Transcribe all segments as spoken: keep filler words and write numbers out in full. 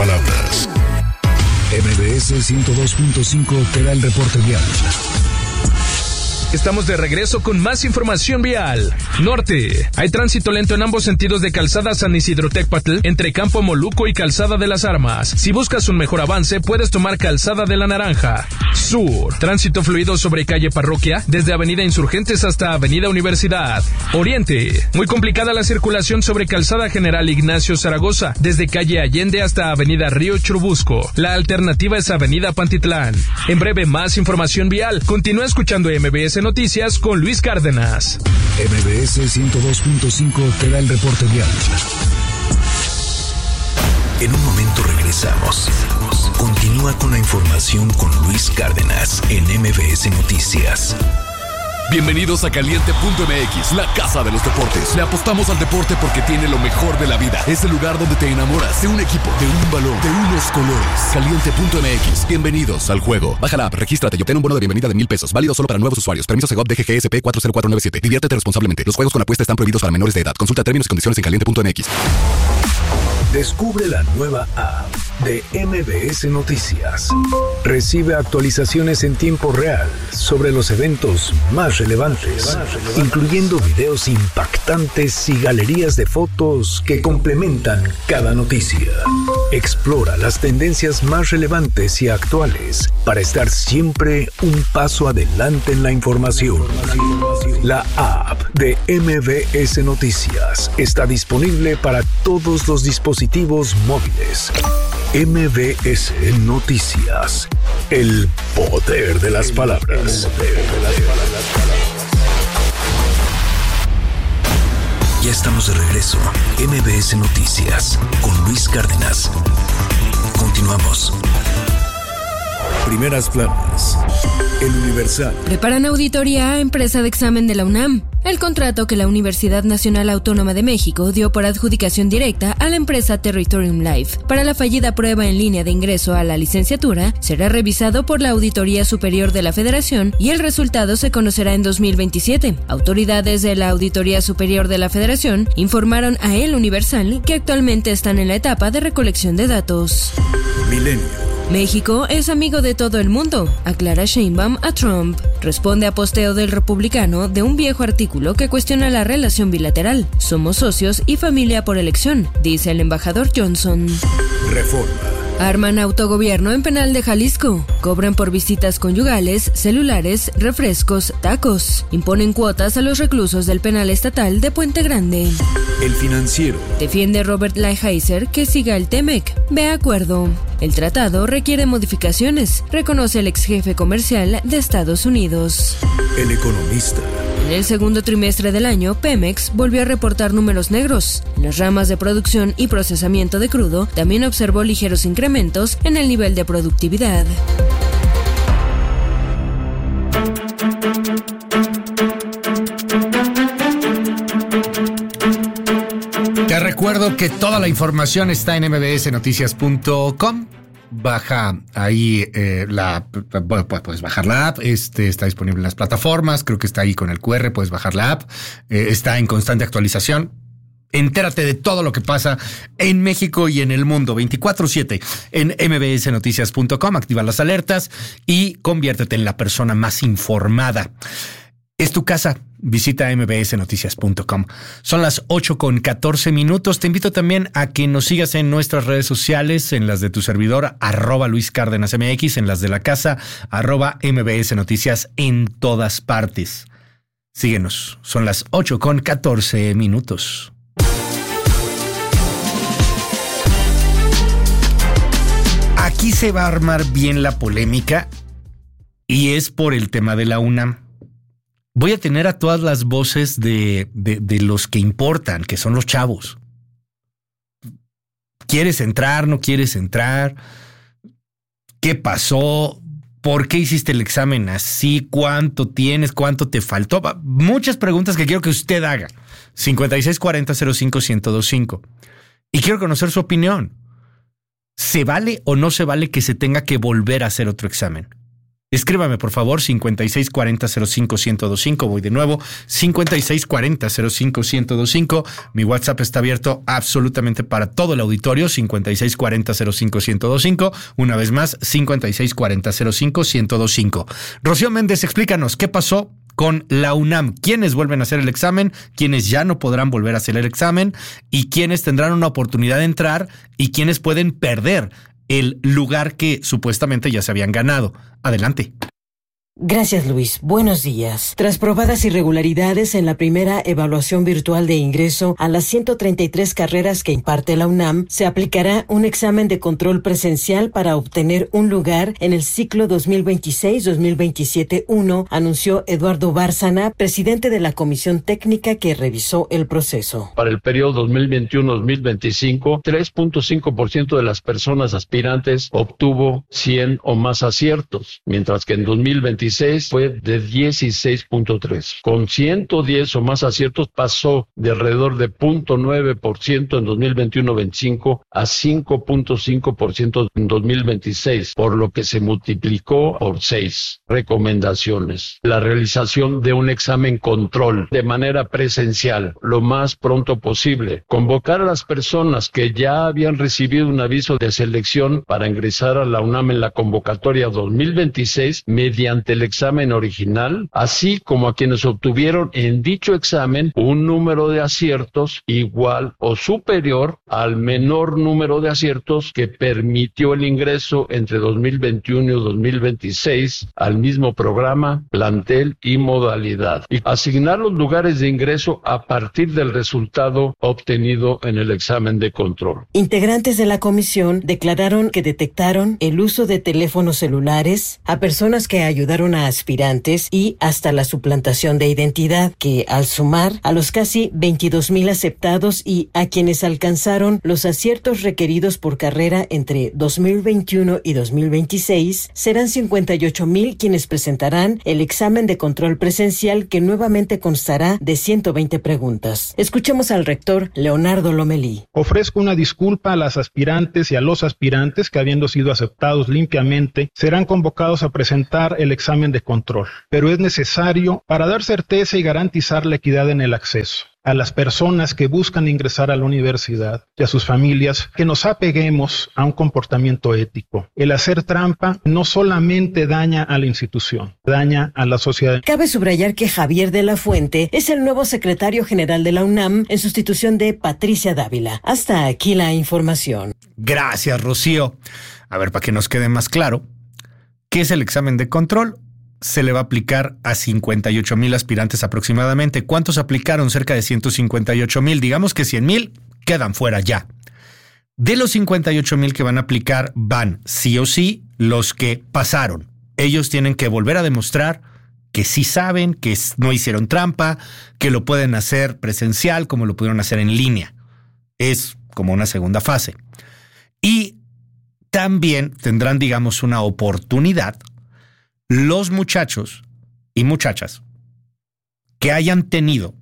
palabras. M B S ciento dos punto cinco te da el reporte vial. Estamos de regreso con más información vial. Norte. Hay tránsito lento en ambos sentidos de Calzada San Isidro Tecpatl, entre Campo Moluco y Calzada de las Armas. Si buscas un mejor avance, puedes tomar Calzada de la Naranja. Sur. Tránsito fluido sobre calle Parroquia, desde Avenida Insurgentes hasta Avenida Universidad. Oriente. Muy complicada la circulación sobre Calzada General Ignacio Zaragoza, desde calle Allende hasta Avenida Río Churubusco. La alternativa es Avenida Pantitlán. En breve, más información vial. Continúa escuchando M B S Noticias con Luis Cárdenas. M B S ciento dos punto cinco te da el reporte vial. En un momento regresamos. Continúa con la información con Luis Cárdenas en M B S Noticias. Bienvenidos a Caliente punto M X, la casa de los deportes. Le apostamos al deporte porque tiene lo mejor de la vida. Es el lugar donde te enamoras de un equipo, de un balón, de unos colores. Caliente punto M X. Bienvenidos al juego. Baja la app, regístrate y obtén un bono de bienvenida de mil pesos. Válido solo para nuevos usuarios. Permiso Segov D G G S P cuatro cero cuatro nueve siete. Diviértete responsablemente. Los juegos con apuesta están prohibidos para menores de edad. Consulta términos y condiciones en Caliente punto M X. Descubre la nueva app de M B S Noticias. Recibe actualizaciones en tiempo real sobre los eventos más relevantes, incluyendo videos impactantes y galerías de fotos que complementan cada noticia. Explora las tendencias más relevantes y actuales para estar siempre un paso adelante en la información. La app de M B S Noticias está disponible para todos los dispositivos móviles. M B S Noticias. El poder de las palabras. Ya estamos de regreso. M B S Noticias con Luis Cárdenas. Continuamos. Primeras planas. El Universal. Preparan auditoría a empresa de examen de la UNAM. El contrato que la Universidad Nacional Autónoma de México dio por adjudicación directa a la empresa Territorium Life para la fallida prueba en línea de ingreso a la licenciatura será revisado por la Auditoría Superior de la Federación y el resultado se conocerá en dos mil veintisiete. Autoridades de la Auditoría Superior de la Federación informaron a El Universal que actualmente están en la etapa de recolección de datos. Milenio. México es amigo de todo el mundo, aclara Sheinbaum a Trump. Responde a posteo del Republicano de un viejo artículo que cuestiona la relación bilateral. Somos socios y familia por elección, dice el embajador Johnson. Reforma. Arman autogobierno en penal de Jalisco. Cobran por visitas conyugales, celulares, refrescos, tacos. Imponen cuotas a los reclusos del penal estatal de Puente Grande. El Financiero. Defiende Robert Lighthizer que siga el T-MEC. Ve acuerdo. El tratado requiere modificaciones, reconoce el ex jefe comercial de Estados Unidos. El Economista. En el segundo trimestre del año, Pemex volvió a reportar números negros. En las ramas de producción y procesamiento de crudo, también observó ligeros incrementos en el nivel de productividad. Te recuerdo que toda la información está en m b s noticias punto com. Baja ahí eh, la puedes bajar la app, este está disponible en las plataformas, creo que está ahí con el cu erre, puedes bajar la app, eh, está en constante actualización. Entérate de todo lo que pasa en México y en el mundo veinticuatro siete en m b s noticias punto com. Activa las alertas y conviértete en la persona más informada. Es tu casa. Visita m b s noticias punto com. Son las ocho con catorce minutos. Te invito también a que nos sigas en nuestras redes sociales, en las de tu servidor, arroba Luis Cárdenas M X, en las de la casa, arroba M B S Noticias, en todas partes. Síguenos. Son las ocho con catorce minutos. Aquí se va a armar bien la polémica y es por el tema de la UNAM. Voy a tener a todas las voces de, de, de los que importan, que son los chavos. ¿Quieres entrar? ¿No quieres entrar? ¿Qué pasó? ¿Por qué hiciste el examen así? ¿Cuánto tienes? ¿Cuánto te faltó? Muchas preguntas que quiero que usted haga. cincuenta y seis cuarenta cero cinco ciento veinticinco. Y quiero conocer su opinión. ¿Se vale o no se vale que se tenga que volver a hacer otro examen? Escríbame, por favor, cincuenta y seis cuarenta cero cinco ciento veinticinco. Voy de nuevo, cincuenta y seis cuarenta cero cinco ciento veinticinco. Mi WhatsApp está abierto absolutamente para todo el auditorio, cincuenta y seis cuarenta cero cinco ciento veinticinco. Una vez más, cincuenta y seis cuarenta cero cinco ciento veinticinco. Rocío Méndez, explícanos qué pasó con la UNAM. ¿Quiénes vuelven a hacer el examen? ¿Quiénes ya no podrán volver a hacer el examen? ¿Y quiénes tendrán una oportunidad de entrar? ¿Y quiénes pueden perder el lugar que supuestamente ya se habían ganado? Adelante. Gracias, Luis. Buenos días. Tras probadas irregularidades en la primera evaluación virtual de ingreso a las ciento treinta y tres carreras que imparte la UNAM, se aplicará un examen de control presencial para obtener un lugar en el ciclo dos mil veintiséis dos mil veintisiete uno, anunció Eduardo Bárcena, presidente de la comisión técnica que revisó el proceso. Para el periodo dos mil veintiuno dos mil veinticinco, tres punto cinco por ciento de las personas aspirantes obtuvo cien o más aciertos, mientras que en dos mil veintiséis fue de dieciséis punto tres. Con ciento diez o más aciertos pasó de alrededor de cero punto nueve por ciento en dos mil veintiuno veinticinco a cinco punto cinco por ciento en dos mil veintiséis, por lo que se multiplicó por seis. Recomendaciones: la realización de un examen control de manera presencial lo más pronto posible. Convocar a las personas que ya habían recibido un aviso de selección para ingresar a la UNAM en la convocatoria dos mil veintiséis mediante el examen original, así como a quienes obtuvieron en dicho examen un número de aciertos igual o superior al menor número de aciertos que permitió el ingreso entre dos mil veintiuno y dos mil veintiséis al mismo programa, plantel y modalidad, y asignar los lugares de ingreso a partir del resultado obtenido en el examen de control. Integrantes de la comisión declararon que detectaron el uso de teléfonos celulares a personas que ayudaron a aspirantes y hasta la suplantación de identidad, que al sumar a los casi veintidós mil aceptados y a quienes alcanzaron los aciertos requeridos por carrera entre dos mil veintiuno y dos mil veintiséis, serán cincuenta y ocho mil quienes presentarán el examen de control presencial, que nuevamente constará de ciento veinte preguntas. Escuchemos al rector Leonardo Lomelí. Ofrezco una disculpa a las aspirantes y a los aspirantes que, habiendo sido aceptados limpiamente, serán convocados a presentar el examen de control, pero es necesario para dar certeza y garantizar la equidad en el acceso. A las personas que buscan ingresar a la universidad y a sus familias, que nos apeguemos a un comportamiento ético. El hacer trampa no solamente daña a la institución, daña a la sociedad. Cabe subrayar que Javier de la Fuente es el nuevo secretario general de la UNAM en sustitución de Patricia Dávila. Hasta aquí la información. Gracias, Rocío. A ver, para que nos quede más claro, ¿qué es el examen de control? Se le va a aplicar a cincuenta y ocho mil aspirantes aproximadamente. ¿Cuántos aplicaron? Cerca de ciento cincuenta y ocho mil. Digamos que cien mil quedan fuera ya. De los cincuenta y ocho mil que van a aplicar, van sí o sí los que pasaron. Ellos tienen que volver a demostrar que sí saben, que no hicieron trampa, que lo pueden hacer presencial como lo pudieron hacer en línea. Es como una segunda fase. Y también tendrán, digamos, una oportunidad los muchachos y muchachas que hayan tenido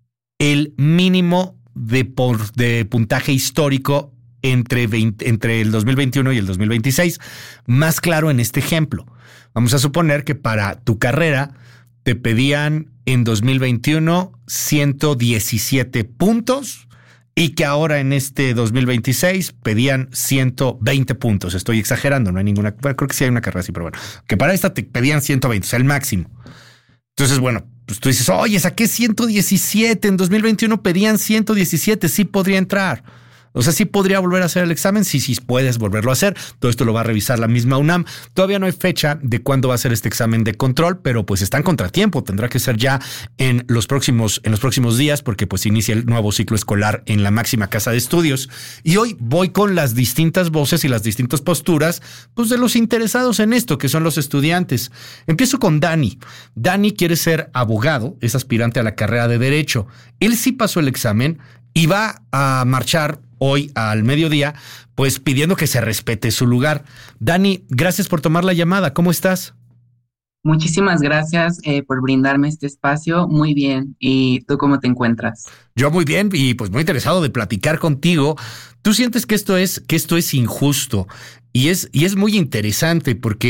el mínimo de, por, de puntaje histórico entre, veinte, entre el dos mil veintiuno y el dos mil veintiséis. Más claro en este ejemplo. Vamos a suponer que para tu carrera te pedían en dos mil veintiuno ciento diecisiete puntos y que ahora en este dos mil veintiséis pedían ciento veinte puntos. Estoy exagerando, no hay ninguna... Bueno, creo que sí hay una carrera así, pero bueno. Que para esta te pedían ciento veinte, o sea, el máximo. Entonces, bueno, pues tú dices, oye, saqué ciento diecisiete, en dos mil veintiuno pedían ciento diecisiete, sí podría entrar. O sea, ¿sí podría volver a hacer el examen? Sí, sí, puedes volverlo a hacer. Todo esto lo va a revisar la misma UNAM. Todavía no hay fecha de cuándo va a ser este examen de control, pero pues está en contratiempo. Tendrá que ser ya en los próximos, en los próximos días, porque pues inicia el nuevo ciclo escolar en la máxima casa de estudios. Y hoy voy con las distintas voces y las distintas posturas pues, de los interesados en esto, que son los estudiantes. Empiezo con Dani. Dani quiere ser abogado, es aspirante a la carrera de Derecho. Él sí pasó el examen y va a marchar hoy al mediodía, pues pidiendo que se respete su lugar. Dani, gracias por tomar la llamada. ¿Cómo estás? Muchísimas gracias eh, por brindarme este espacio. Muy bien. ¿Y tú cómo te encuentras? Yo muy bien y pues muy interesado de platicar contigo. ¿Tú sientes que esto es, que esto es injusto? Y es, y es muy interesante porque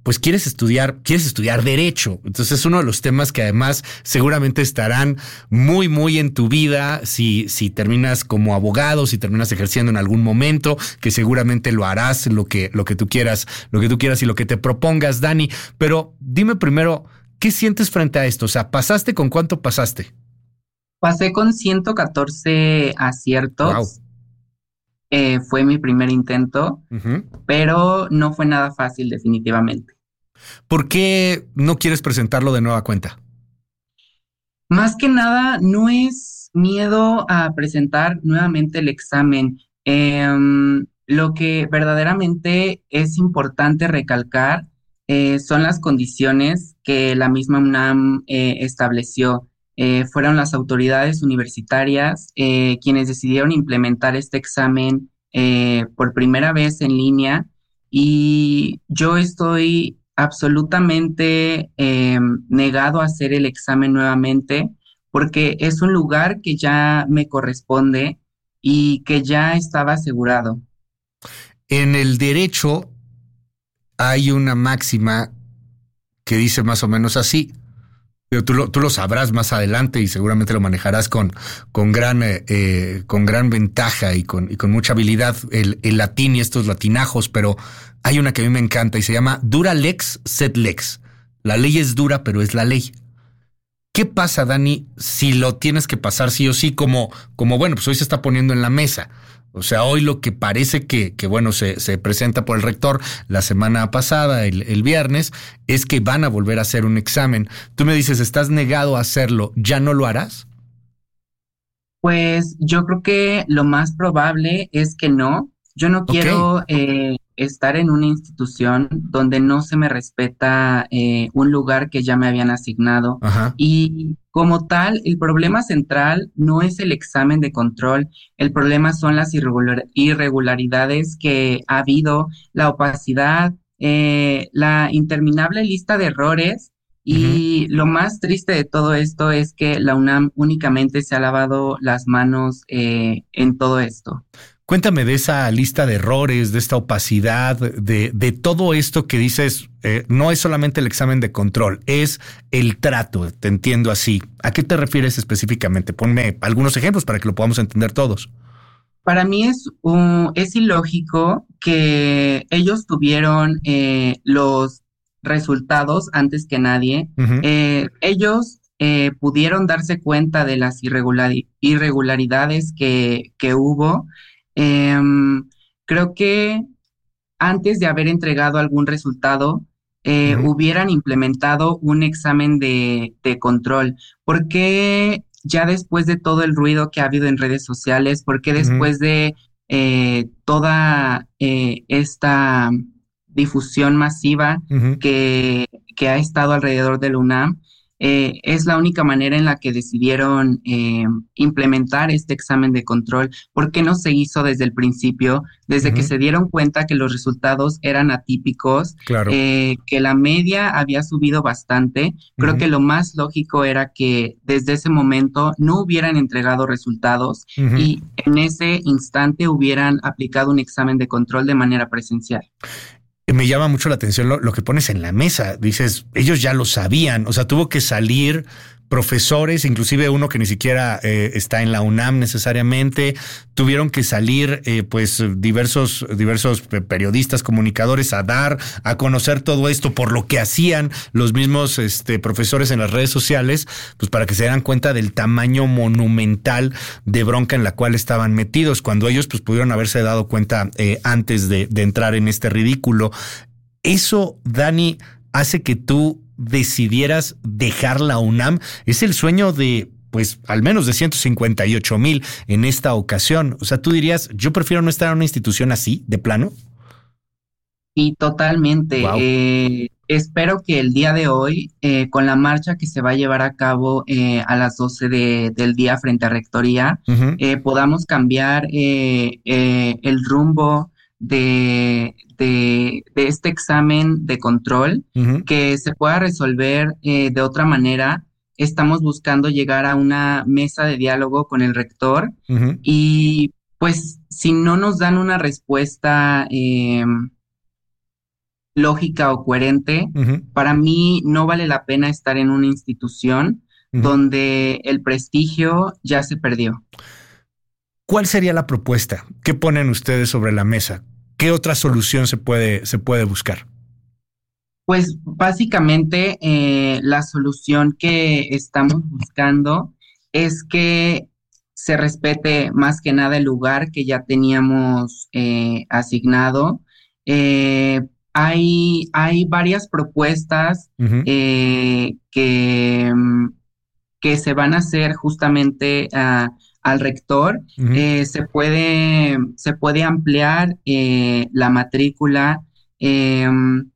pues quieres estudiar, quieres estudiar Derecho. Entonces es uno de los temas que además seguramente estarán muy, muy en tu vida si, si terminas como abogado, si terminas ejerciendo en algún momento, que seguramente lo harás, lo que, lo que tú quieras, lo que tú quieras y lo que te propongas, Dani. Pero dime primero, ¿qué sientes frente a esto? O sea, ¿pasaste? ¿Con cuánto pasaste? Pasé con ciento catorce aciertos. Wow. Eh, fue mi primer intento, Uh-huh. pero no fue nada fácil definitivamente. ¿Por qué no quieres presentarlo de nueva cuenta? Más que nada, no es miedo a presentar nuevamente el examen. Em, lo que verdaderamente es importante recalcar eh, son las condiciones que la misma UNAM eh, estableció. Eh, fueron las autoridades universitarias eh, quienes decidieron implementar este examen eh, por primera vez en línea, y yo estoy absolutamente eh, negado a hacer el examen nuevamente porque es un lugar que ya me corresponde y que ya estaba asegurado. En el derecho hay una máxima que dice más o menos así. Pero tú lo, tú lo sabrás más adelante y seguramente lo manejarás con, con, gran, eh, eh, con gran ventaja y con, y con mucha habilidad el, el latín y estos latinajos, pero hay una que a mí me encanta y se llama dura lex sed lex. La ley es dura, pero es la ley. ¿Qué pasa, Dani, si lo tienes que pasar sí o sí como, como bueno, pues hoy se está poniendo en la mesa? O sea, hoy lo que parece que, que bueno, se, se presenta por el rector la semana pasada, el, el viernes, es que van a volver a hacer un examen. Tú me dices, estás negado a hacerlo, ¿ya no lo harás? Pues yo creo que lo más probable es que no. Yo no quiero Ok. eh, estar en una institución donde no se me respeta eh, un lugar que ya me habían asignado. Ajá. Y como tal, el problema central no es el examen de control, el problema son las irregular- irregularidades que ha habido, la opacidad, eh, la interminable lista de errores. Y lo más triste de todo esto es que la UNAM únicamente se ha lavado las manos eh, en todo esto. Cuéntame de esa lista de errores, de esta opacidad, de, de todo esto que dices, eh, no es solamente el examen de control, es el trato, te entiendo así. ¿A qué te refieres específicamente? Ponme algunos ejemplos para que lo podamos entender todos. Para mí es, uh, es ilógico que ellos tuvieron eh, los resultados antes que nadie. Uh-huh. Eh, ellos eh, pudieron darse cuenta de las irregulari- irregularidades que, que hubo. Eh, creo que antes de haber entregado algún resultado, eh, Uh-huh. hubieran implementado un examen de, de control. ¿Por qué ya después de todo el ruido que ha habido en redes sociales, por qué después Uh-huh. de eh, toda eh, esta difusión masiva Uh-huh. que, que ha estado alrededor del UNAM, eh, es la única manera en la que decidieron eh, implementar este examen de control? ¿Por qué no se hizo desde el principio, desde Uh-huh. que se dieron cuenta que los resultados eran atípicos, Claro. eh, que la media había subido bastante? Creo Uh-huh. que lo más lógico era que desde ese momento no hubieran entregado resultados Uh-huh. y en ese instante hubieran aplicado un examen de control de manera presencial. Me llama mucho la atención lo, lo que pones en la mesa. Dices, ellos ya lo sabían. O sea, tuvo que salir profesores, inclusive uno que ni siquiera eh, está en la UNAM necesariamente. Tuvieron que salir eh, pues diversos, diversos periodistas, comunicadores a dar, a conocer todo esto por lo que hacían los mismos este, profesores en las redes sociales, pues para que se dieran cuenta del tamaño monumental de bronca en la cual estaban metidos, cuando ellos pues pudieron haberse dado cuenta eh, antes de, de entrar en este ridículo. Eso, Dani, hace que tú decidieras dejar la UNAM. Es el sueño de, pues, al menos de ciento cincuenta y ocho mil en esta ocasión. O sea, tú dirías, yo prefiero no estar en una institución así, de plano. Y totalmente. Wow. Eh, espero que el día de hoy, eh, con la marcha que se va a llevar a cabo eh, a las doce de, del día frente a Rectoría, Uh-huh. eh, podamos cambiar eh, eh, el rumbo de, de, de este examen de control, Uh-huh. que se pueda resolver eh, de otra manera. Estamos buscando llegar a una mesa de diálogo con el rector Uh-huh. y pues si no nos dan una respuesta eh, lógica o coherente, Uh-huh. para mí no vale la pena estar en una institución Uh-huh. donde el prestigio ya se perdió. ¿Cuál sería la propuesta? ¿Qué ponen ustedes sobre la mesa? ¿Qué otra solución se puede, se puede buscar? Pues básicamente eh, la solución que estamos buscando es que se respete más que nada el lugar que ya teníamos eh, asignado. Eh, hay, hay varias propuestas Uh-huh. eh, que, mm, que se van a hacer justamente a- al rector. Uh-huh. Eh, se puede, se puede ampliar eh, la matrícula. em,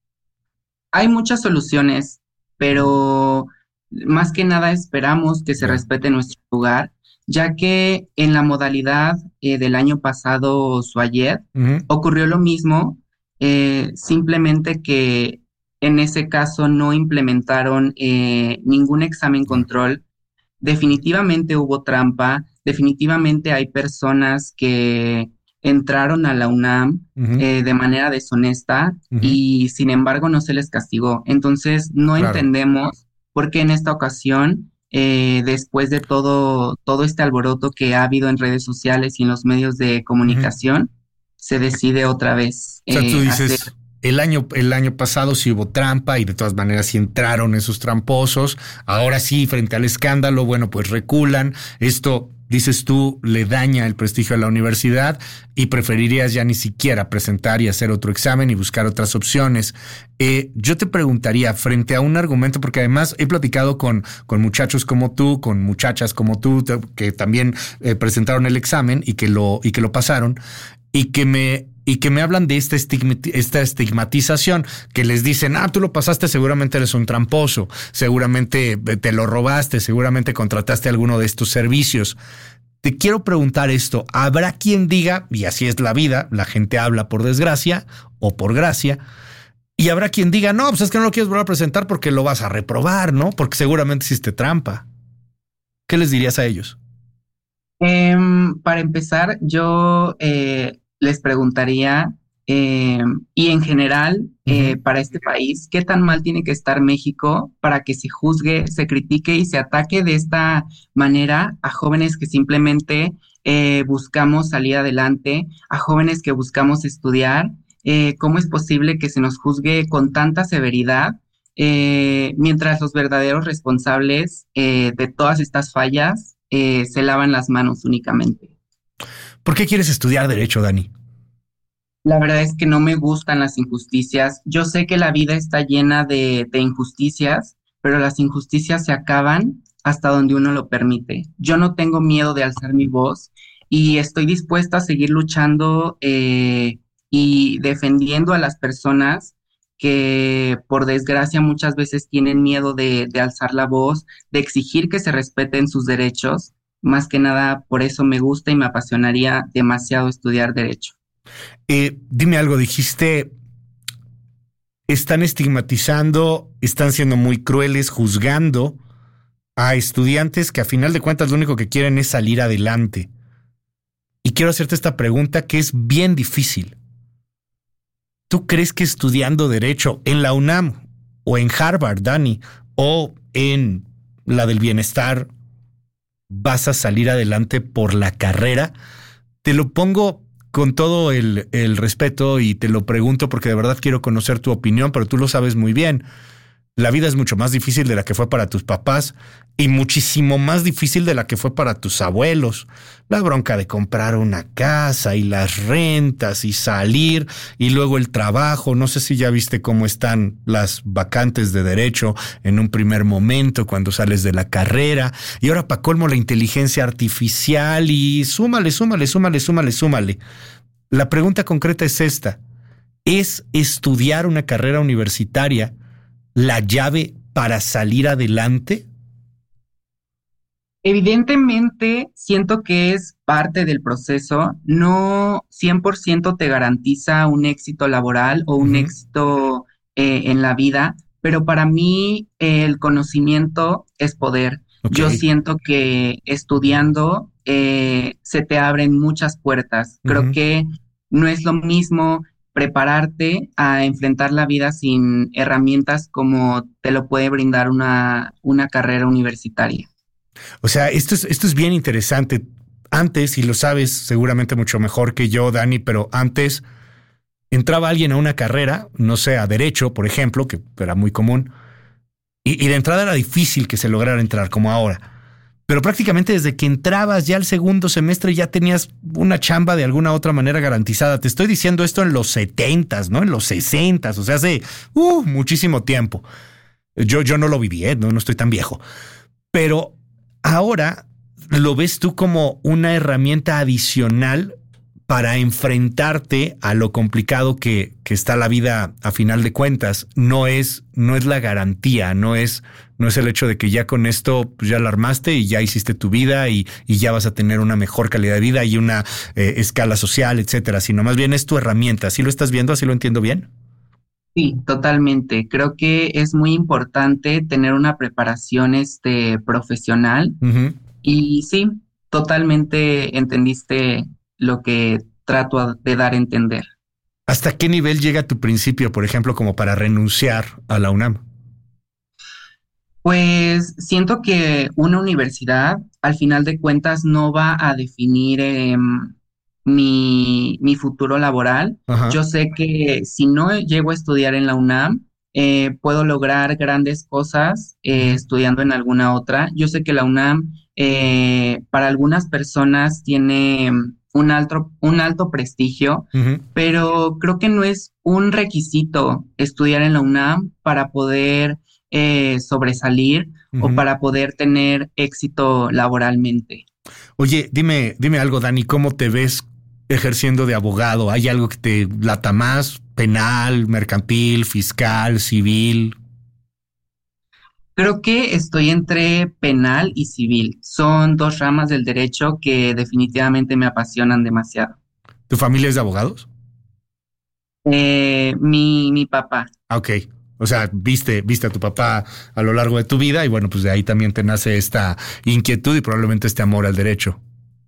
Hay muchas soluciones, pero más que nada esperamos que se Ya. respete nuestro lugar, ya que en la modalidad eh, del año pasado, Suayet, Uh-huh. ocurrió lo mismo, eh, simplemente que en ese caso no implementaron eh, ningún examen control. Definitivamente hubo trampa, definitivamente hay personas que entraron a la UNAM Uh-huh. eh, de manera deshonesta Ujú. y sin embargo no se les castigó. Entonces no Claro. entendemos por qué en esta ocasión, eh, después de todo, todo este alboroto que ha habido en redes sociales y en los medios de comunicación, se decide otra vez O sea, tú eh, dices, hacer- el año, el año pasado sí hubo trampa y de todas maneras sí entraron esos tramposos. Ahora sí, frente al escándalo, bueno, pues reculan. Esto, dices tú, le daña el prestigio a la universidad y preferirías ya ni siquiera presentar y hacer otro examen y buscar otras opciones. Eh, yo te preguntaría, frente a un argumento, porque además he platicado con, con muchachos como tú, con muchachas como tú, te- que también eh, presentaron el examen y que lo, y que lo pasaron, y que me, y que me hablan de esta, estigmati- esta estigmatización, que les dicen, ah, tú lo pasaste, seguramente eres un tramposo, seguramente eh, te lo robaste, seguramente contrataste alguno de estos servicios. Te quiero preguntar esto, ¿habrá quien diga, y así es la vida, la gente habla por desgracia o por gracia, y habrá quien diga, no, pues es que no lo quieres volver a presentar porque lo vas a reprobar, ¿no? Porque seguramente hiciste trampa. ¿Qué les dirías a ellos? Em, para empezar, yo eh, les preguntaría, em, y en general, eh, Ujú. para este país, ¿qué tan mal tiene que estar México para que se juzgue, se critique y se ataque de esta manera a jóvenes que simplemente eh, buscamos salir adelante, a jóvenes que buscamos estudiar? Eh, ¿cómo es posible que se nos juzgue con tanta severidad, eh, mientras los verdaderos responsables eh, de todas estas fallas eh, se lavan las manos únicamente? ¿Por qué quieres estudiar Derecho, Dani? La verdad es que no me gustan las injusticias. Yo sé que la vida está llena de, de injusticias, pero las injusticias se acaban hasta donde uno lo permite. Yo no tengo miedo de alzar mi voz y estoy dispuesta a seguir luchando eh, y defendiendo a las personas que por desgracia muchas veces tienen miedo de, de alzar la voz, de exigir que se respeten sus derechos. Más que nada, por eso me gusta y me apasionaría demasiado estudiar derecho. Eh, dime algo, dijiste, están estigmatizando, están siendo muy crueles, juzgando a estudiantes que a final de cuentas lo único que quieren es salir adelante. Y quiero hacerte esta pregunta que es bien difícil. ¿Tú crees que estudiando Derecho en la UNAM o en Harvard, Dani, o en la del bienestar, vas a salir adelante por la carrera? Te lo pongo con todo el, el respeto y te lo pregunto porque de verdad quiero conocer tu opinión, pero tú lo sabes muy bien. La vida es mucho más difícil de la que fue para tus papás y muchísimo más difícil de la que fue para tus abuelos. La bronca de comprar una casa y las rentas y salir y luego el trabajo. No sé si ya viste cómo están las vacantes de derecho en un primer momento cuando sales de la carrera. Y ahora pa' colmo la inteligencia artificial y súmale, súmale, súmale, súmale, súmale. La pregunta concreta es esta. ¿Es estudiar una carrera universitaria la llave para salir adelante? Evidentemente, siento que es parte del proceso. No cien por ciento te garantiza un éxito laboral o un Ujú. éxito eh, en la vida, pero para mí eh, el conocimiento es poder. Ok. Yo siento que estudiando eh, se te abren muchas puertas. Creo Ujú. que no es lo mismo prepararte a enfrentar la vida sin herramientas como te lo puede brindar una, una carrera universitaria. O sea, esto es, esto es bien interesante. Antes, y lo sabes seguramente mucho mejor que yo, Dani, pero antes entraba alguien a una carrera, no sé, a Derecho, por ejemplo, que era muy común, y, y de entrada era difícil que se lograra entrar como ahora. Pero prácticamente desde que entrabas ya al segundo semestre ya tenías una chamba de alguna otra manera garantizada. Te estoy diciendo esto en los setentas, ¿no? En los sesentas, o sea, hace uh, muchísimo tiempo. Yo, yo no lo viví, ¿eh? no, no estoy tan viejo. Pero ahora lo ves tú como una herramienta adicional para enfrentarte a lo complicado que, que está la vida a final de cuentas. No es, no es la garantía, no es, no es el hecho de que ya con esto pues ya la armaste y ya hiciste tu vida y, y ya vas a tener una mejor calidad de vida y una eh, escala social, etcétera, sino más bien es tu herramienta. ¿Así lo estás viendo? ¿Así lo entiendo bien? Sí, totalmente. Creo que es muy importante tener una preparación este, profesional. Uh-huh. Y sí, totalmente entendiste lo que trato de dar a entender. ¿Hasta qué nivel llega tu principio, por ejemplo, como para renunciar a la UNAM? Pues siento que una universidad, al final de cuentas, no va a definir eh, mi, mi futuro laboral. Ajá. Yo sé que si no llego a estudiar en la UNAM, eh, puedo lograr grandes cosas eh, estudiando en alguna otra. Yo sé que la UNAM, eh, para algunas personas, tiene un alto, un alto prestigio, uh-huh. pero creo que no es un requisito estudiar en la UNAM para poder eh, sobresalir uh-huh. o para poder tener éxito laboralmente. Oye, dime, dime algo, Dani, ¿cómo te ves ejerciendo de abogado? ¿Hay algo que te lata más? ¿Penal, mercantil, fiscal, civil? Creo que estoy entre penal y civil. Son dos ramas del derecho que definitivamente me apasionan demasiado. ¿Tu familia es de abogados? Eh, mi, mi papá. Ah, ok. O sea, viste, viste a tu papá a lo largo de tu vida y bueno, pues de ahí también te nace esta inquietud y probablemente este amor al derecho.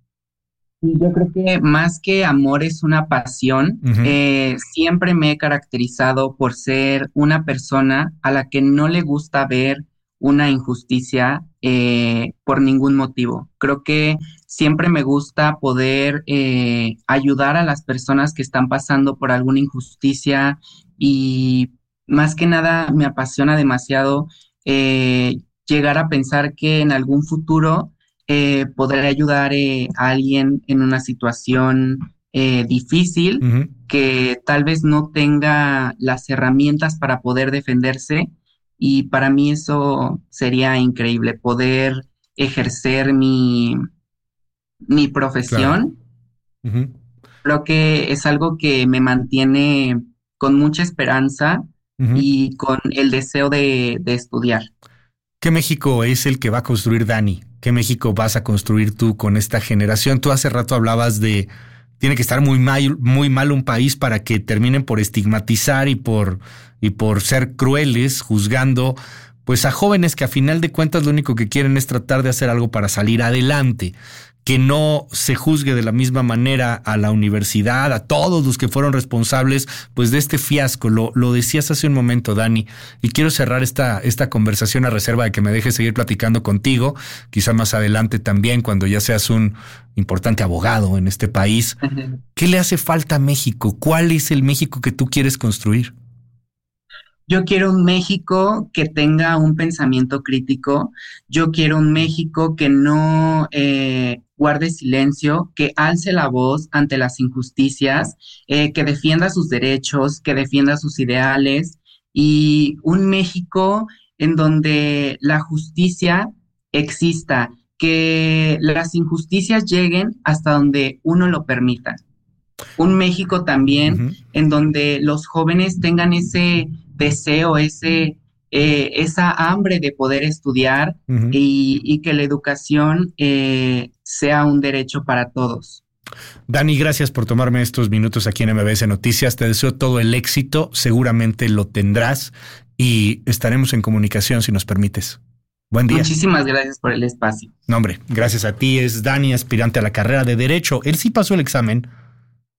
Yo creo que más que amor es una pasión. Uh-huh. Eh, siempre me he caracterizado por ser una persona a la que no le gusta ver una injusticia eh, por ningún motivo. Creo que siempre me gusta poder eh, ayudar a las personas que están pasando por alguna injusticia y más que nada me apasiona demasiado eh, llegar a pensar que en algún futuro eh, podré ayudar eh, a alguien en una situación eh, difícil, uh-huh. que tal vez no tenga las herramientas para poder defenderse. Y para mí eso sería increíble, poder ejercer mi, mi profesión. Claro. Uh-huh. Creo que es algo que me mantiene con mucha esperanza uh-huh. y con el deseo de, de estudiar. ¿Qué México es el que va a construir Dani? ¿Qué México vas a construir tú con esta generación? Tú hace rato hablabas de tiene que estar muy mal, muy mal un país para que terminen por estigmatizar y por, y por ser crueles, juzgando pues a jóvenes que a final de cuentas lo único que quieren es tratar de hacer algo para salir adelante. Que no se juzgue de la misma manera a la universidad, a todos los que fueron responsables pues de este fiasco. Lo, lo decías hace un momento, Dani, y quiero cerrar esta, esta conversación a reserva de que me dejes seguir platicando contigo, quizá más adelante también cuando ya seas un importante abogado en este país. Uh-huh. ¿Qué le hace falta a México? ¿Cuál es el México que tú quieres construir? Yo quiero un México que tenga un pensamiento crítico. Yo quiero un México que no eh, guarde silencio, que alce la voz ante las injusticias, eh, que defienda sus derechos, que defienda sus ideales. Y un México en donde la justicia exista, que las injusticias lleguen hasta donde uno lo permita. Un México también uh-huh. en donde los jóvenes tengan ese deseo, ese, eh, esa hambre de poder estudiar uh-huh. y, y que la educación eh, sea un derecho para todos. Dani, gracias por tomarme estos minutos aquí en M B S Noticias. Te deseo todo el éxito, seguramente lo tendrás y estaremos en comunicación si nos permites. Buen día. Muchísimas gracias por el espacio. No, hombre, gracias a ti. Es Dani, aspirante a la carrera de Derecho. Él sí pasó el examen,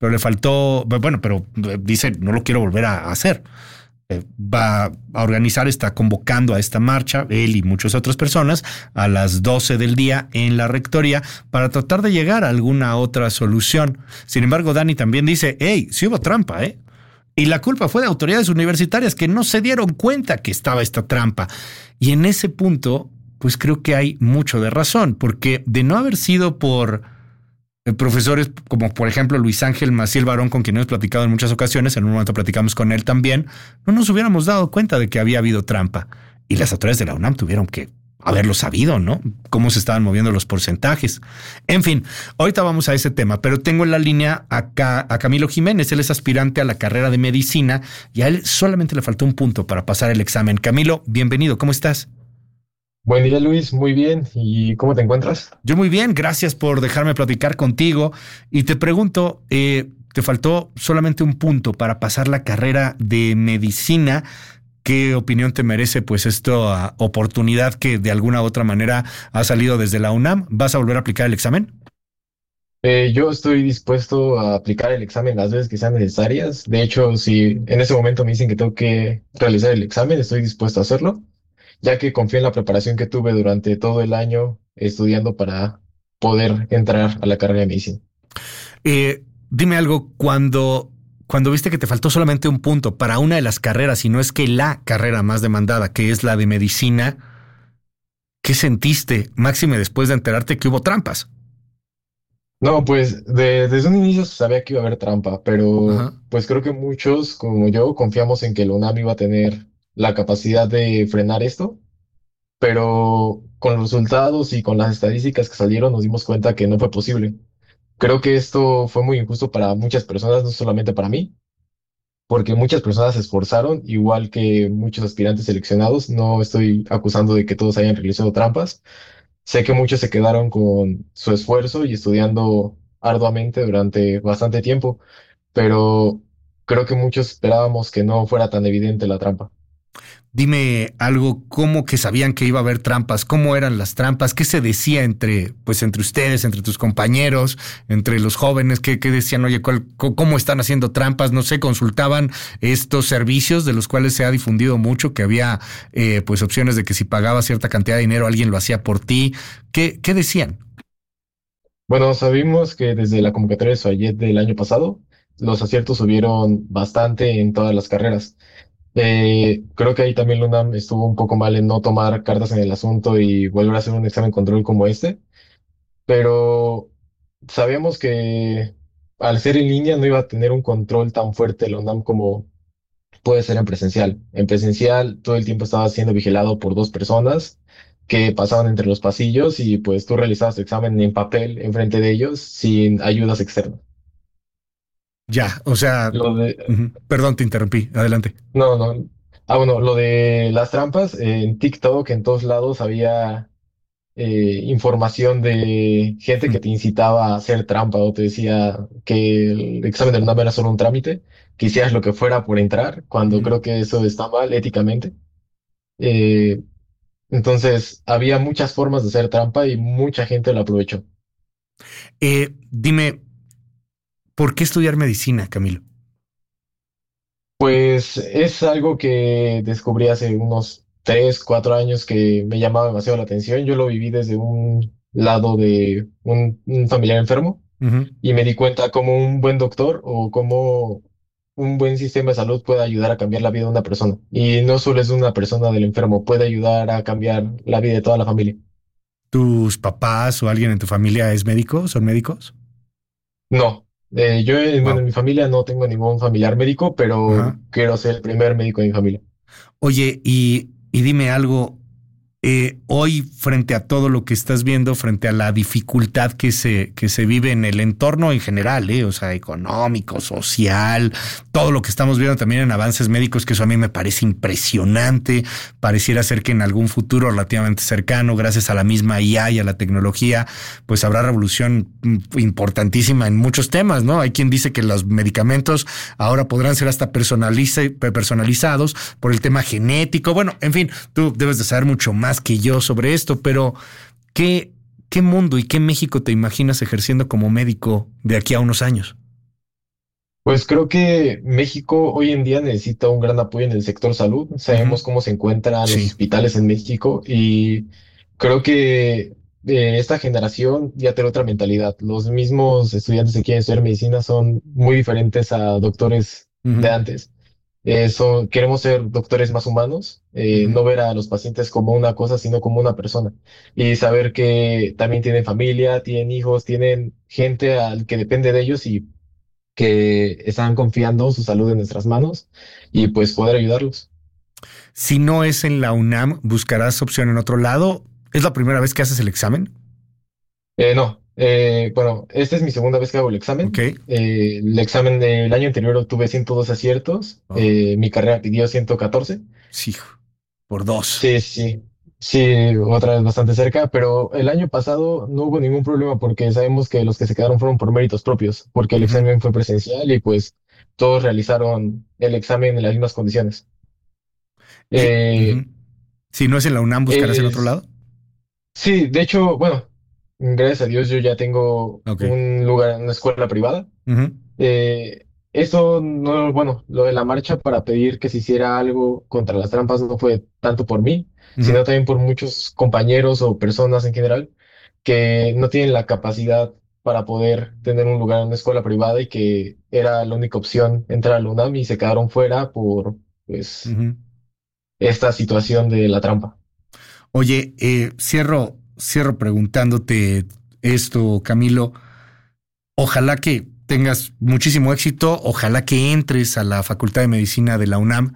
pero le faltó, bueno, pero dice, no lo quiero volver a hacer. Eh, va a organizar, está convocando a esta marcha, él y muchas otras personas, a las doce del día en la rectoría para tratar de llegar a alguna otra solución. Sin embargo, Dani también dice, hey, sí hubo trampa, ¿eh? Y la culpa fue de autoridades universitarias que no se dieron cuenta que estaba esta trampa. Y en ese punto, pues creo que hay mucho de razón, porque de no haber sido por profesores como por ejemplo Luis Ángel Maciel Barón, con quien hemos platicado en muchas ocasiones, en un momento platicamos con él también, no nos hubiéramos dado cuenta de que había habido trampa. Y las autoridades de la UNAM tuvieron que haberlo sabido, ¿no? Cómo se estaban moviendo los porcentajes. En fin, ahorita vamos a ese tema, pero tengo en la línea acá a Camilo Jiménez. Él es aspirante a la carrera de medicina y a él solamente le faltó un punto para pasar el examen. Camilo, bienvenido, ¿cómo estás? Buen día, Luis, muy bien. ¿Y cómo te encuentras? Yo muy bien, gracias por dejarme platicar contigo. Y te pregunto, eh, te faltó solamente un punto para pasar la carrera de medicina. ¿Qué opinión te merece pues esta oportunidad que de alguna u otra manera ha salido desde la UNAM? ¿Vas a volver a aplicar el examen? Eh, yo estoy dispuesto a aplicar el examen las veces que sean necesarias. De hecho, si en ese momento me dicen que tengo que realizar el examen, estoy dispuesto a hacerlo, ya que confío en la preparación que tuve durante todo el año estudiando para poder entrar a la carrera de medicina. Eh, dime algo, cuando, cuando viste que te faltó solamente un punto para una de las carreras, y no es que la carrera más demandada, que es la de medicina, ¿qué sentiste, máxime después de enterarte que hubo trampas? No, pues de- desde un inicio se sabía que iba a haber trampa, pero Ajá. pues creo que muchos, como yo, confiamos en que la UNAM iba a tener la capacidad de frenar esto, pero con los resultados y con las estadísticas que salieron nos dimos cuenta que no fue posible. Creo que esto fue muy injusto para muchas personas, no solamente para mí, porque muchas personas se esforzaron, igual que muchos aspirantes seleccionados. No estoy acusando de que todos hayan realizado trampas. Sé que muchos se quedaron con su esfuerzo y estudiando arduamente durante bastante tiempo, pero creo que muchos esperábamos que no fuera tan evidente la trampa. Dime algo, ¿cómo que sabían que iba a haber trampas? ¿Cómo eran las trampas? ¿Qué se decía entre, pues, entre ustedes, entre tus compañeros, entre los jóvenes? ¿Qué, qué decían? Oye, ¿cuál- co- ¿cómo están haciendo trampas? No sé, consultaban estos servicios de los cuales se ha difundido mucho, que había, eh, pues, opciones de que si pagabas cierta cantidad de dinero, alguien lo hacía por ti. ¿Qué, qué decían? Bueno, sabemos que desde la convocatoria de Soayet del año pasado, los aciertos subieron bastante en todas las carreras. Eh, creo que ahí también la UNAM estuvo un poco mal en no tomar cartas en el asunto y volver a hacer un examen control como este, pero sabíamos que al ser en línea no iba a tener un control tan fuerte la UNAM como puede ser en presencial. En presencial todo el tiempo estaba siendo vigilado por dos personas que pasaban entre los pasillos y pues tú realizabas tu examen en papel enfrente de ellos sin ayudas externas. Ya, o sea, Lo de, ujú. Perdón, te interrumpí. Adelante. no, no. Ah, bueno, lo de las trampas, eh, en TikTok, en todos lados había eh, información de gente que te incitaba a hacer trampa o te decía que el examen del UNAM era solo un trámite, que hicieras lo que fuera por entrar, cuando Ujú. creo que eso está mal éticamente. Eh, entonces, había muchas formas de hacer trampa y mucha gente lo aprovechó. Eh, dime, ¿por qué estudiar medicina, Camilo? Pues es algo que descubrí hace unos tres, cuatro años que me llamaba demasiado la atención. Yo lo viví desde un lado de un, un familiar enfermo Ujú. y me di cuenta cómo un buen doctor o cómo un buen sistema de salud puede ayudar a cambiar la vida de una persona. Y no solo es de una persona del enfermo, puede ayudar a cambiar la vida de toda la familia. ¿Tus papás o alguien en tu familia es médico? ¿Son médicos? No, eh, yo eh, bueno, Wow. en mi familia no tengo ningún familiar médico, pero Ajá. quiero ser el primer médico de mi familia. Oye, y, y dime algo. Eh, hoy, frente a todo lo que estás viendo, frente a la dificultad que se, que se vive en el entorno en general, eh, o sea, económico, social, todo lo que estamos viendo también en avances médicos, que eso a mí me parece impresionante. Pareciera ser que en algún futuro relativamente cercano, gracias a la misma I A y a la tecnología, pues habrá revolución importantísima en muchos temas, ¿no? Hay quien dice que los medicamentos ahora podrán ser hasta personalice, personalizados por el tema genético. Bueno, en fin, tú debes de saber mucho más que yo sobre esto, pero ¿qué, qué mundo y qué México te imaginas ejerciendo como médico de aquí a unos años? Pues creo que México hoy en día necesita un gran apoyo en el sector salud. Sabemos Ujú. cómo se encuentran los Sí. hospitales en México y creo que eh, esta generación ya tiene otra mentalidad. Los mismos estudiantes que quieren estudiar medicina son muy diferentes a doctores de Ujú, antes. Eh, son- queremos ser doctores más humanos, eh, ujú. no ver a los pacientes como una cosa, sino como una persona. Y saber que también tienen familia, tienen hijos, tienen gente al que depende de ellos y que están confiando su salud en nuestras manos y pues poder ayudarlos. Si no es en la UNAM, ¿buscarás opción en otro lado? ¿Es la primera vez que haces el examen? Eh, no, eh, bueno, esta es mi segunda vez que hago el Ok. examen. Eh, el examen del año anterior obtuve ciento dos aciertos, Oh, eh, mi carrera pidió ciento catorce. sí, por dos. Sí, sí, sí, otra vez bastante cerca, pero el año pasado no hubo ningún problema porque sabemos que los que se quedaron fueron por méritos propios, porque el Ujú, examen fue presencial y pues todos realizaron el examen en las mismas condiciones. Y, Eh, ujú. Si no es en la UNAM, ¿buscarás en otro es lado? Sí, de hecho, bueno, gracias a Dios yo ya tengo Ok. un lugar en una escuela privada. Ujú, Eh, eso no, bueno, lo de la marcha para pedir que se hiciera algo contra las trampas no fue tanto por mí, ujú. sino también por muchos compañeros o personas en general que no tienen la capacidad para poder tener un lugar en una escuela privada y que era la única opción entrar a la UNAM y se quedaron fuera por, pues, Ujú. esta situación de la trampa. Oye, eh, cierro, cierro preguntándote esto, Camilo. Ojalá que tengas muchísimo éxito, ojalá que entres a la Facultad de Medicina de la UNAM,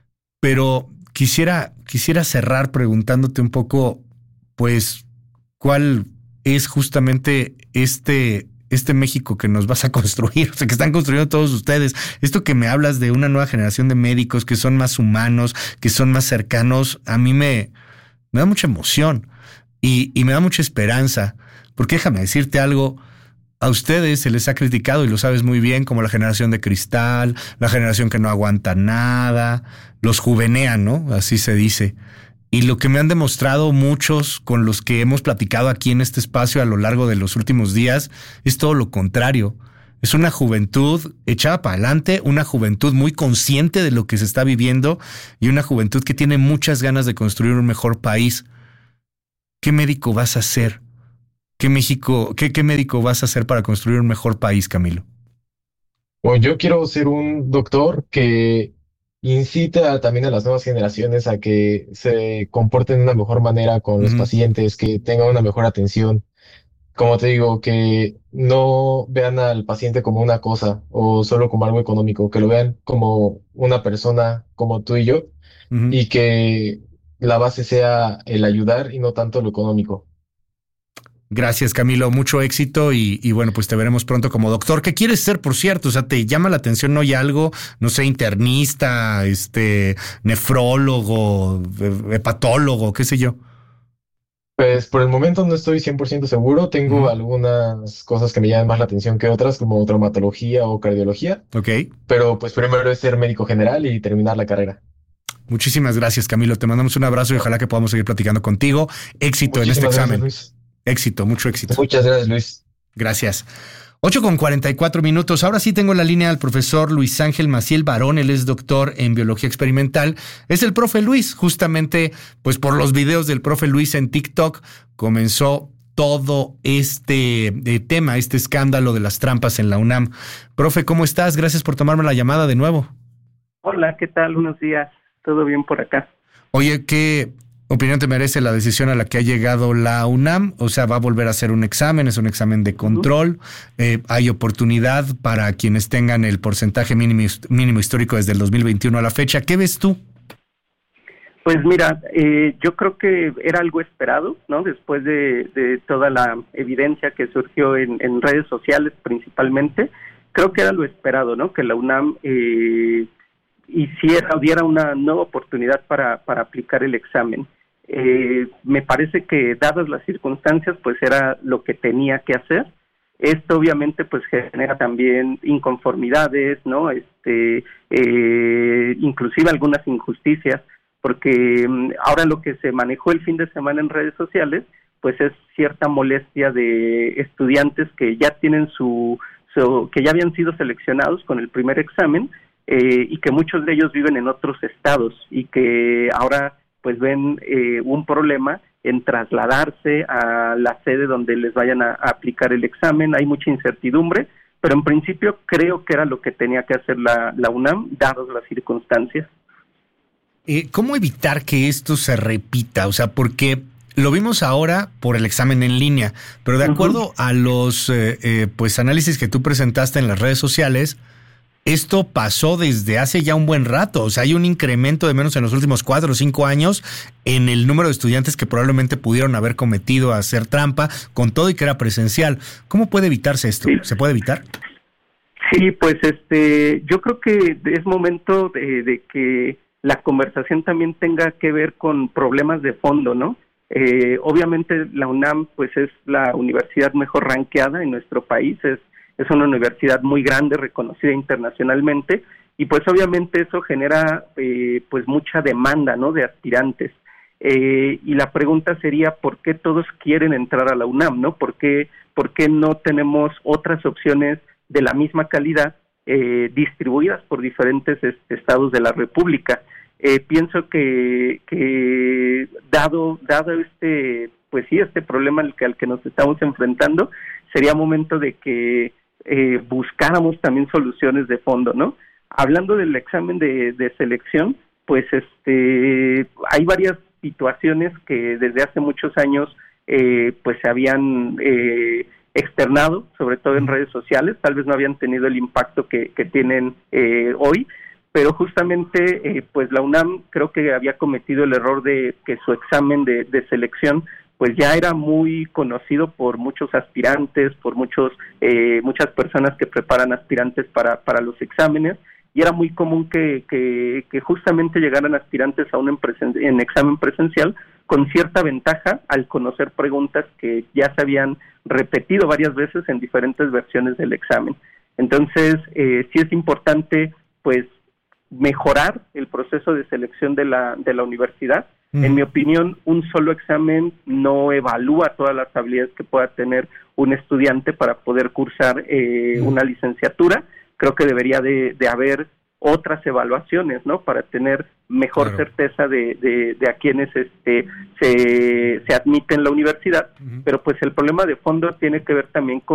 pero quisiera, quisiera cerrar preguntándote un poco, pues, ¿cuál es justamente este, este México que nos vas a construir? O sea, que están construyendo todos ustedes. Esto que me hablas de una nueva generación de médicos que son más humanos, que son más cercanos, a mí me, me da mucha emoción y, y me da mucha esperanza, porque déjame decirte algo. A ustedes se les ha criticado, y lo sabes muy bien, como la generación de cristal, la generación que no aguanta nada, los juvenean, ¿no? Así se dice. Y lo que me han demostrado muchos con los que hemos platicado aquí en este espacio a lo largo de los últimos días es todo lo contrario. Es una juventud echada para adelante, una juventud muy consciente de lo que se está viviendo y una juventud que tiene muchas ganas de construir un mejor país. ¿Qué médico vas a ser? ¿Qué México, qué, qué médico vas a hacer para construir un mejor país, Camilo? O yo quiero ser un doctor que incita también a las nuevas generaciones a que se comporten de una mejor manera con los Ujú. pacientes, que tengan una mejor atención. Como te digo, que no vean al paciente como una cosa o solo como algo económico, que lo vean como una persona como tú y yo Ujú. y que la base sea el ayudar y no tanto lo económico. Gracias, Camilo. Mucho éxito y, y bueno, pues te veremos pronto como doctor. ¿Qué quieres ser, por cierto? O sea, ¿te llama la atención hoy algo? No sé, internista, este, nefrólogo, he- hepatólogo, qué sé yo. Pues por el momento no estoy cien por ciento seguro. Tengo Ujú. algunas cosas que me llaman más la atención que otras, como traumatología o cardiología, Ok. pero pues primero es ser médico general y terminar la carrera. Muchísimas gracias, Camilo. Te mandamos un abrazo y ojalá que podamos seguir platicando contigo. Éxito en este Muchísimas gracias, examen. Luis. Éxito, mucho éxito. Muchas gracias, Luis. Gracias. Ocho con cuarenta y cuatro minutos. Ahora sí tengo en la línea al profesor Luis Ángel Maciel Barón. Él es doctor en biología experimental. Es el profe Luis. Justamente, pues por los videos del profe Luis en TikTok comenzó todo este eh, tema, este escándalo de las trampas en la UNAM. Profe, ¿cómo estás? Gracias por tomarme la llamada de nuevo. Hola, ¿qué tal? Buenos días. ¿Todo bien por acá? Oye, ¿qué opinión te merece la decisión a la que ha llegado la UNAM? O sea, va a volver a hacer un examen, es un examen de control. Eh, hay oportunidad para quienes tengan el porcentaje mínimo, mínimo histórico desde el dos mil veintiuno a la fecha. ¿Qué ves tú? Pues mira, eh, yo creo que era algo esperado, ¿no? Después de, de toda la evidencia que surgió en, en redes sociales principalmente, creo que era lo esperado, ¿no? Que la UNAM eh, hiciera, diera una nueva oportunidad para, para aplicar el examen. Eh, me parece que dadas las circunstancias, pues era lo que tenía que hacer. Esto obviamente pues genera también inconformidades, ¿no? Este, eh, inclusive algunas injusticias, porque um, ahora lo que se manejó el fin de semana en redes sociales, pues es cierta molestia de estudiantes que ya tienen su so, que ya habían sido seleccionados con el primer examen eh, y que muchos de ellos viven en otros estados y que ahora pues ven eh, un problema en trasladarse a la sede donde les vayan a, a aplicar el examen. Hay mucha incertidumbre, pero en principio creo que era lo que tenía que hacer la, la UNAM, dadas las circunstancias. Eh, ¿Cómo evitar que esto se repita? O sea, porque lo vimos ahora por el examen en línea, pero de acuerdo uh-huh. a los eh, eh, pues análisis que tú presentaste en las redes sociales, esto pasó desde hace ya un buen rato. O sea, hay un incremento de menos en los últimos cuatro o cinco años en el número de estudiantes que probablemente pudieron haber cometido a hacer trampa, con todo y que era presencial. ¿Cómo puede evitarse esto? Sí. ¿Se puede evitar? Sí, pues este, yo creo que es momento de, de que la conversación también tenga que ver con problemas de fondo, ¿no? Eh, obviamente la UNAM pues es la universidad mejor rankeada en nuestro país, es Es una universidad muy grande, reconocida internacionalmente, y pues obviamente eso genera eh, pues mucha demanda, ¿no?, de aspirantes. Eh, y la pregunta sería, ¿por qué todos quieren entrar a la UNAM, no? ¿Por qué, por qué no tenemos otras opciones de la misma calidad eh, distribuidas por diferentes est- estados de la República? Eh, pienso que, que dado, dado este, pues sí, este problema al que, al que nos estamos enfrentando, sería momento de que Eh, buscáramos también soluciones de fondo, ¿no? Hablando del examen de, de selección, pues este hay varias situaciones que desde hace muchos años eh, pues se habían eh, externado, sobre todo en redes sociales, tal vez no habían tenido el impacto que, que tienen eh, hoy, pero justamente eh, pues la UNAM creo que había cometido el error de que su examen de, de selección pues ya era muy conocido por muchos aspirantes, por muchos eh, muchas personas que preparan aspirantes para, para los exámenes, y era muy común que, que, que justamente llegaran aspirantes a un en, presen- en examen presencial con cierta ventaja al conocer preguntas que ya se habían repetido varias veces en diferentes versiones del examen. Entonces, eh, sí es importante pues mejorar el proceso de selección de la, de la universidad. En mi opinión, un solo examen no evalúa todas las habilidades que pueda tener un estudiante para poder cursar eh, una licenciatura. Creo que debería de, de haber otras evaluaciones, ¿no?, para tener mejor claro. certeza de, de, de a quienes este, se, se admiten en la universidad. Uh-huh. Pero pues el problema de fondo tiene que ver también con